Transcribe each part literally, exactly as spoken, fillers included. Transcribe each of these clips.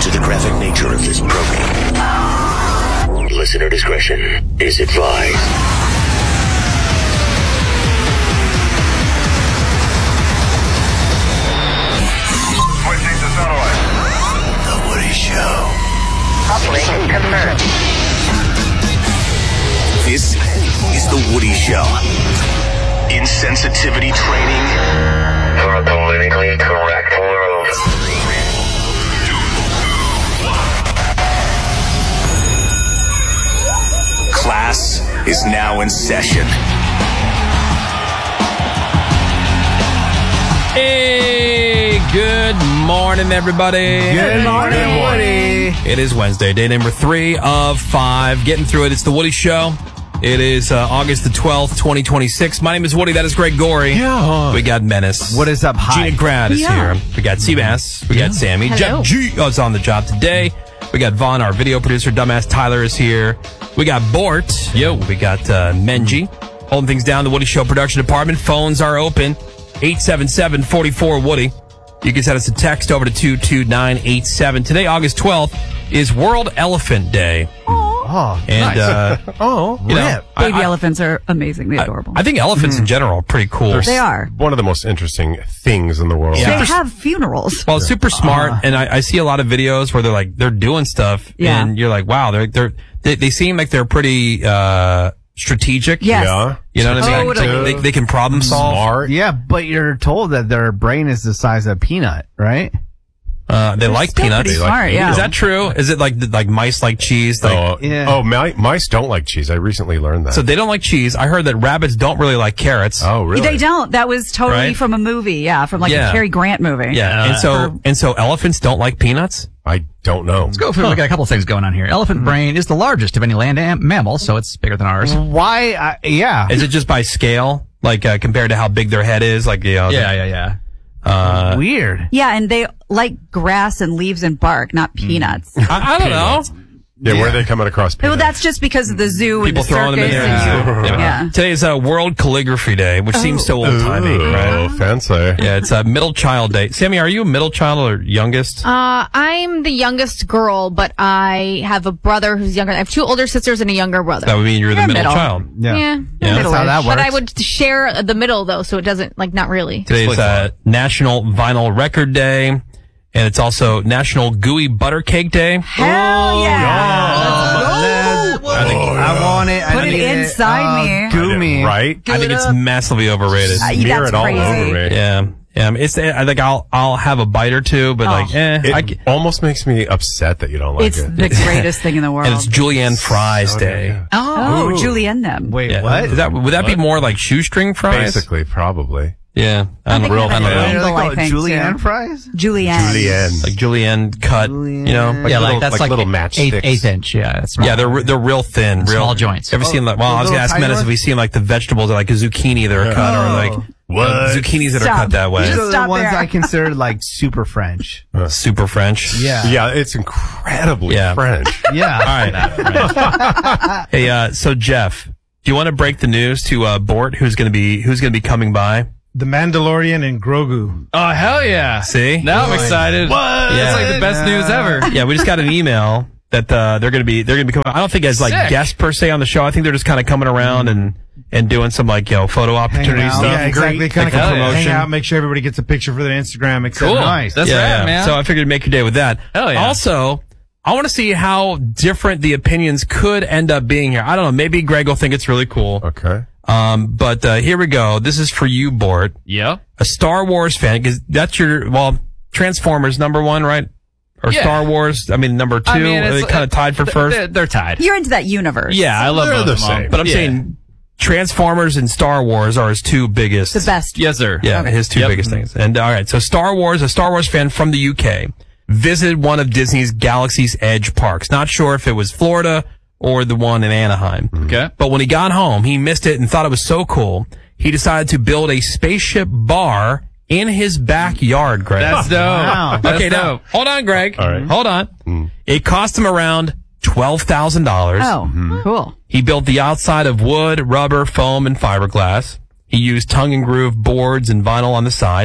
to the graphic nature of this program. Listener discretion is advised. Switching to satellite. The Woody Show. Uplink confirmed. This is The Woody Show. Insensitivity training For a politically correct world. Class is now in session. Hey, good morning, everybody. Good morning, Woody. It is Wednesday, day number three of five. Getting through it. It's the Woody Show. It is uh, August the twelfth, twenty twenty-six. My name is Woody. That is Greg Gorey. Yeah. We got Menace. What is up? Hi. Gina Grad is Yeah. here. We got Seabass. We got Sammy. Hello. Jeff G is on the job today. We got Vaughn, our video producer. Dumbass Tyler is here. We got Bort. Yo. We got uh, Menji. Holding things down, the Woody Show production department. Phones are open. eight seven seven, four four, Woody. You can send us a text over to two two nine eight seven. Today, August twelfth, is World Elephant Day. Oh, And, nice. uh, oh, you know, rip. I- Baby I- elephants are amazingly adorable. I think elephants in general are pretty cool. they are. One of the most interesting things in the world. Yeah. They have funerals. Well, super smart, and I, I see a lot of videos where they're like they're doing stuff, Yeah. and you're like, wow, they're they're they, they seem like they're pretty uh, strategic. Yes. Yeah. You know what I mean? Totally. Like, they, they can problem solve. Smart. Yeah, but you're told that their brain is the size of a peanut, right? Uh, they like Still peanuts. pretty smart, yeah. Is that true? Is it like like mice like cheese? Like, Oh, Yeah. oh mi- mice don't like cheese. I recently learned that. so they don't like cheese. I heard that rabbits don't really like carrots. oh, really? They don't. That was totally Right? from a movie. Yeah, from like Yeah. a Cary Grant movie. Yeah, and so and so elephants don't like peanuts. I don't know. Let's go through. We got a couple of things going on here. Elephant brain is the largest of any land am- mammal, so it's bigger than ours. Why? Uh, yeah. Is it just by scale, like uh, compared to how big their head is? Like you know, Yeah, yeah, yeah. Uh, Weird. Yeah, and they like grass and leaves and bark, not peanuts. I, I don't know. Yeah, where are they coming across Well, peanuts? that's just because of the zoo People and the throwing them in circus. there. and you- Yeah. yeah. Today is uh, World Calligraphy Day, which seems so old timey, Ooh, right? fancy. Yeah, it's a middle child day. Sammy, are you a middle child or youngest? Uh, I'm the youngest girl, but I have a brother who's younger. I have two older sisters and a younger brother. That would mean you're the You're middle, middle. child. Yeah. yeah. Yeah. That's how that works. But I would share the middle though, so it doesn't, like, not really. Today's uh, National Vinyl Record Day, and it's also National Gooey Butter Cake Day. Hell yeah. I think, I want it. I Put it need inside me. Uh, do me. Right? I think it's massively overrated. Uh, Smear that's it all crazy. over me. Yeah, yeah. It's. I think I'll I'll have a bite or two, but like, eh. It I c almost makes me upset that you don't like It's it. the greatest thing in the world. and it's Julienne Fries So Day. good. oh, Ooh. Julienne them. Wait, Yeah. what? Is that would that be more like shoestring fries? Basically, probably. Yeah, I don't think know. that's I don't a know. What do angle, they call I it? think, Julienne too. fries? Julienne. Julienne. Like julienne cut, Julienne. you know. Like yeah, little- like that's like like, little eighth, matchsticks. eighth inch. Yeah, that's Yeah, they're they're real thin, real Small joints. Ever seen like? Well, Oh, I was gonna little ask tiny Menace ones? if we've seen like the vegetables that are like a zucchini that are cut, or like What? uh, zucchinis that are Stop. cut that way. Just Those are stop the ones there. I considered like super French. Super French. Yeah. Yeah, it's incredibly Yeah. French. Yeah. All right. Hey, uh, so Jeff, do you want to break the news to uh, Bort, who's gonna be who's gonna be coming by? The Mandalorian and Grogu. Oh hell yeah! See? Now I'm excited. What? Yeah. That's like the best news ever. Yeah, we just got an email that uh, they're gonna be they're gonna be coming. I don't think as like Sick. guests per se on the show. I think they're just kind of coming around and and doing some like you know photo Hanging opportunity out. stuff. Yeah, exactly. Great. Kind Like of a hang promotion. out, make sure everybody gets a picture for their Instagram, et cetera. Cool. Nice. That's yeah, right, yeah. man. So I figured to make your day with that. Hell yeah. Also, I want to see how different the opinions could end up being here. I don't know. Maybe Greg will think it's really cool. Okay. Um, but uh, here we go. This is for you, Bort. Yep. A Star Wars fan, because that's your, well, Transformers number one, right? Or Yeah. Star Wars, I mean, number two. I mean, Are they it's- kind of tied for th- first? They're, they're tied. You're into that universe. Yeah, I love They're both the of them. same. But I'm Yeah. saying Transformers and Star Wars are his two biggest. The best. Yes, sir. Yeah, his two Yep. biggest things. And all right, so Star Wars, a Star Wars fan from the U K, visited one of Disney's Galaxy's Edge parks. Not sure if it was Florida or the one in Anaheim. Okay. But when he got home, he missed it and thought it was so cool. He decided to build a spaceship bar in his backyard, Greg. That's dope. Wow. That's okay, now, dope. hold on, Greg. All right. Hold on. It cost him around twelve thousand dollars. Oh, cool. He built the outside of wood, rubber, foam, and fiberglass. He used tongue and groove boards and vinyl on the side.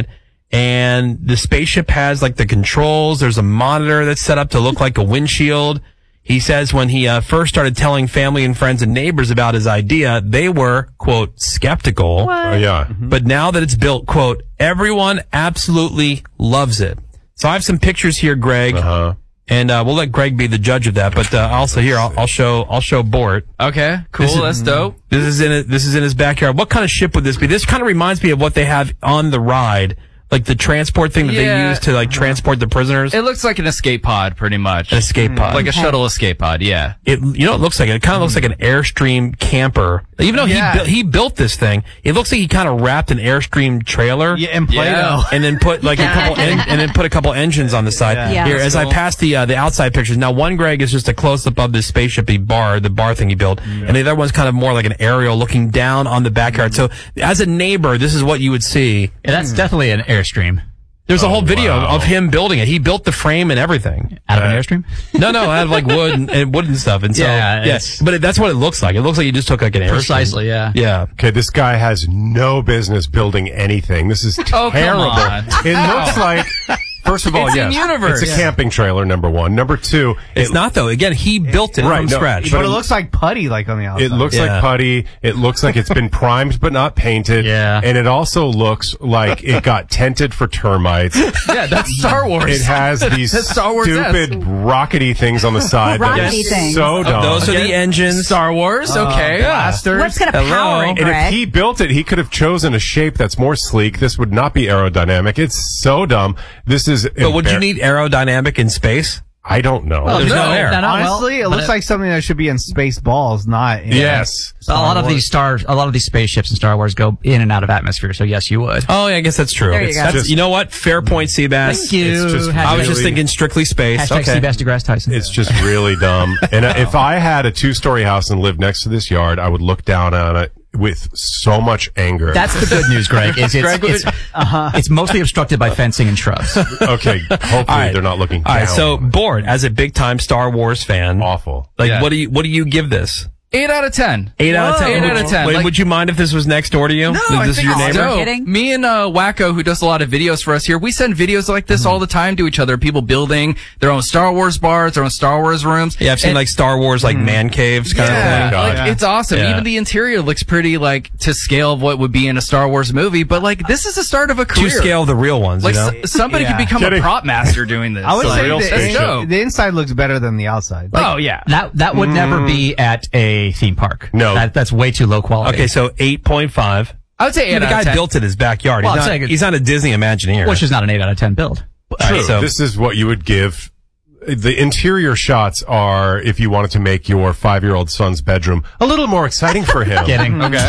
and the spaceship has like the controls. There's a monitor that's set up to look like a windshield. He says when he uh, first started telling family and friends and neighbors about his idea, they were, quote, skeptical. Oh, yeah. But now that it's built, quote, everyone absolutely loves it. So I have some pictures here, Greg, Uh-huh. and uh, we'll let Greg be the judge of that. But uh, also here, I'll, I'll show I'll show Bort. Okay, cool. This is- That's dope. This is in it. This is in his backyard. What kind of ship would this be? This kind of reminds me of what they have on the ride, like the transport thing that Yeah. they use to like transport the prisoners. It looks like an escape pod, pretty much. An escape pod, Like a shuttle escape pod, yeah. It, you know, it looks like it. It kind of looks like an Airstream camper. Even though Yeah. he bu- he built this thing, it looks like he kind of wrapped an Airstream trailer. Yeah, and Play-Doh. Yeah. And then put like a couple, en- and then put a couple engines on the side. Yeah. Here, That's as cool. I pass the uh, the outside pictures. Now, one Greg is just a close up of this spaceship, he bar, the bar thing he built, and the other one's kind of more like an aerial, looking down on the backyard. So, as a neighbor, this is what you would see. Yeah, that's definitely an Airstream. There's a whole video wow. of him building it. He built the frame and everything. Out of an Uh, Airstream? No, no, out of like wood and, and wood and stuff. And so, Yeah, yeah, it's- but it, that's what it looks like. It looks like you just took like an Airstream. Precisely, yeah. Yeah. Okay, this guy has no business building anything. This is Oh, come terrible. on. It looks like, first of all, It's yes, in-universe. it's a camping trailer, number one. Number two, It's it, not though. Again, he built it Right, from no, scratch. But it looks like putty, like on the outside. It looks Yeah. like putty. It looks like it's been primed but not painted. Yeah. And it also looks like it got tented for termites. Yeah, that's Star Wars. It has these That's Star Wars-esque. stupid rockety things on the side. that Rockety is things. So Oh, dumb. those are the engines. Star Wars? Okay. blasters. What's going to Hello. power it, And if Greg? he built it, he could have chosen a shape that's more sleek. This would not be aerodynamic. It's so dumb. This is. But would you need aerodynamic in space? I don't know. Well, there's no air. no, no, well, Honestly, it but looks like something that should be in Spaceballs, not in Yes. a lot of these stars, a lot of these spaceships in Star Wars go in and out of atmosphere. So yes, you would. Oh, yeah, I guess that's true. There you It's go. that's- Just- you know what? Fair point, Seabass. Thank you. It's just I was just really- thinking strictly space. Hashtag okay. Seabass deGrasse Tyson. It's just really dumb. And uh, if I had a two-story house and lived next to this yard, I would look down on it with so much anger. That's the good news, Greg. Is it's, Greg, it's, uh-huh. it's mostly obstructed by fencing and shrubs. okay. Hopefully All right. they're not looking All down. right. So, Bort, as a big time Star Wars fan, awful. like, Yeah. what do you what do you give this? Eight out of ten. Eight out of ten. Eight Would out of you- ten. Wait, Like- would you mind if this was next door to you? No, Is I this think your it's neighbor? dope. Kidding? Me and uh, Wacko, who does a lot of videos for us here, we send videos like this all the time to each other. People building their own Star Wars bars, their own Star Wars rooms. Yeah, I've seen And- like Star Wars, like man caves kind yeah, of thing. like, God. it's awesome. Yeah. Even the interior looks pretty like to scale of what would be in a Star Wars movie. But like this is the start of a To career. scale the real ones, Like you know? s- somebody Yeah. could become Kidding. a prop master doing this. I would It's a say real the, spaceship. in- the inside looks better than the outside. oh yeah. That that would never be at a theme park. No. that, that's way too low quality. Okay, so eight point five. I would say eight the out guy of ten. built it in his backyard. Well, he's, I'm not, saying it- he's not a Disney Imagineer. which is not an eight out of ten build. All right, so This is what you would give. The interior shots are if you wanted to make your five-year-old son's bedroom a little more exciting for him. Kidding. Okay.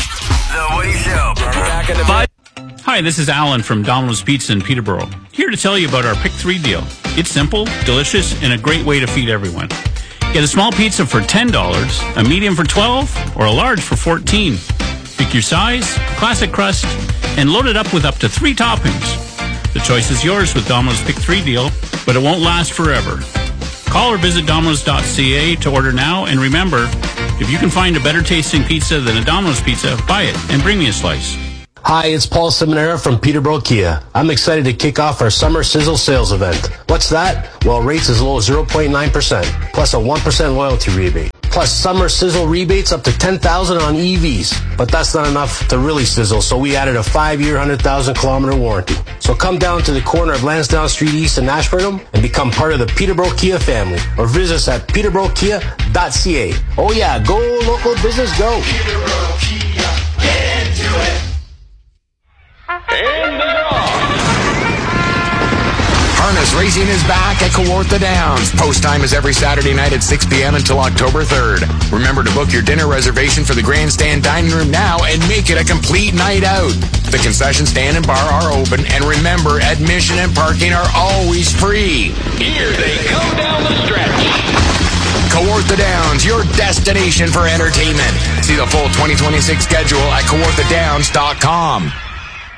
The Woody Show. Back in the Hi, this is Alan from Domino's Pizza in Peterborough. Here to tell you about our Pick three deal. It's simple, delicious, and a great way to feed everyone. Get a small pizza for ten dollars, a medium for twelve dollars, or a large for fourteen dollars. Pick your size, classic crust, and load it up with up to three toppings. The choice is yours with Domino's Pick three deal, but it won't last forever. Call or visit Domino's dot C A to order now, and remember, if you can find a better tasting pizza than a Domino's pizza, buy it and bring me a slice. Hi, it's Paul Seminara from Peterborough Kia. I'm excited to kick off our Summer Sizzle sales event. What's that? Well, rates as low as zero point nine percent, plus a one percent loyalty rebate. Plus Summer Sizzle rebates up to ten thousand dollars on E Vs. But that's not enough to really sizzle, so we added a five-year, one hundred thousand kilometer warranty. So come down to the corner of Lansdowne Street East in Ashburnham and become part of the Peterborough Kia family. Or visit us at peterborough kia dot C A. Oh yeah, go local business, go. Peterborough Kia. Get into it. And they're off. Harness Racing is back at Kawartha Downs. Post time is every Saturday night at six p.m. until October third. Remember to book your dinner reservation for the grandstand dining room now and make it a complete night out. The concession stand and bar are open, and remember, admission and parking are always free. Here they go down the stretch. Kawartha Downs, your destination for entertainment. See the full twenty twenty-six schedule at kawartha downs dot com.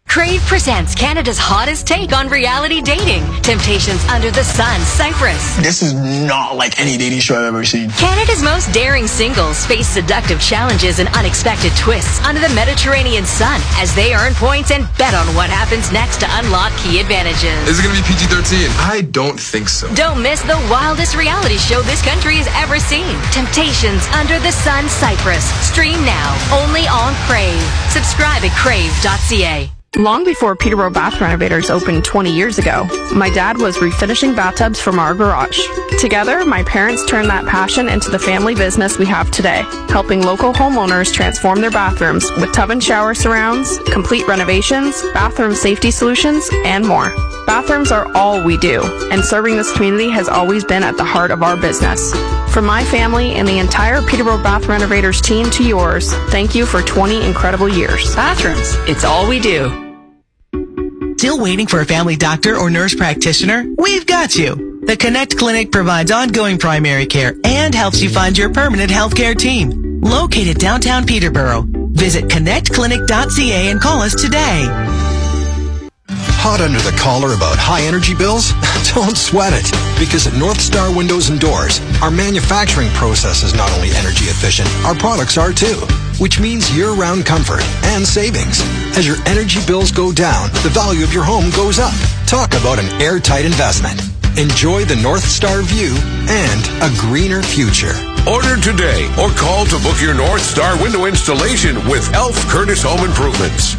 Crave presents Canada's hottest take on reality dating. Temptations Under the Sun, Cyprus. This is not like any dating show I've ever seen. Canada's most daring singles face seductive challenges and unexpected twists under the Mediterranean sun as they earn points and bet on what happens next to unlock key advantages. Is it going to be P G thirteen? I don't think so. Don't miss the wildest reality show this country has ever seen. Temptations Under the Sun, Cyprus. Stream now, only on Crave. Subscribe at crave dot c a. Long before Peterborough Bath Renovators opened twenty years ago, my dad was refinishing bathtubs from our garage. Together, my parents turned that passion into the family business we have today, helping local homeowners transform their bathrooms with tub and shower surrounds, complete renovations, bathroom safety solutions, and more. Bathrooms are all we do, and serving this community has always been at the heart of our business. From my family and the entire Peterborough Bath Renovators team to yours, thank you for twenty incredible years. Bathrooms, it's all we do. Still waiting for a family doctor or nurse practitioner? We've got you. The Connect Clinic provides ongoing primary care and helps you find your permanent healthcare team. Located downtown Peterborough. Visit connect clinic dot c a and call us today. Hot under the collar about high energy bills? Don't sweat it, because at North Star Windows and Doors, our manufacturing process is not only energy efficient, our products are too, which means year-round comfort and savings. As your energy bills go down, the value of your home goes up. Talk about an airtight investment. Enjoy the North Star view and a greener future. Order today or call to book your North Star window installation with Elf Curtis Home Improvements.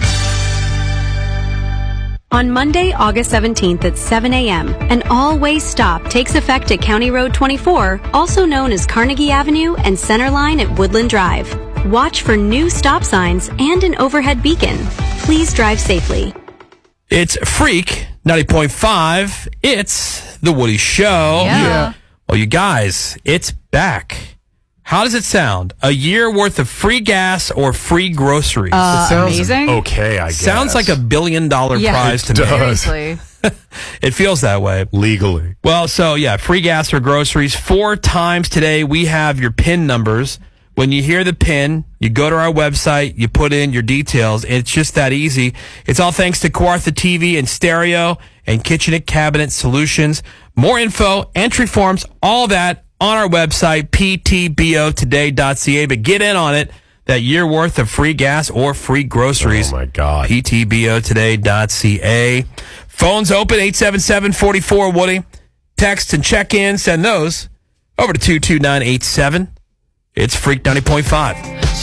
On Monday, August seventeenth at seven a.m., an all-way stop takes effect at County Road twenty-four, also known as Carnegie Avenue and Centerline at Woodland Drive. Watch for new stop signs and an overhead beacon. Please drive safely. It's Freak ninety point five. It's The Woody Show. Yeah. Yeah. Well, you guys, it's back. How does it sound? A year worth of free gas or free groceries? Uh, it sounds amazing. Okay, I guess. Sounds like a billion dollar Yeah, prize to it me. does. Seriously. It feels that way. Legally. Well, so yeah, free gas or groceries. Four times today, we have your PIN numbers. When you hear the PIN, you go to our website, you put in your details. It's just that easy. It's all thanks to Kawartha T V and Stereo and Kitchen Cabinet Solutions. More info, entry forms, all that on our website, p t b o today dot c a. But get in on it. That year worth of free gas or free groceries. Oh, my God. p t b o today dot c a. Phones open, eight seven seven, four four, Woody. Text and check in, send those over to two two nine eight seven. It's Freak ninety point five.